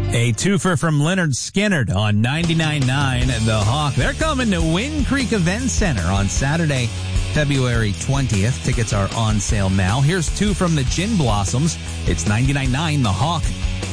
A twofer from Leonard Skinnard on 99.9 The Hawk. They're coming to Wind Creek Event Center on Saturday, February 20th. Tickets are on sale now. Here's two from the Gin Blossoms. It's 99.9 The Hawk.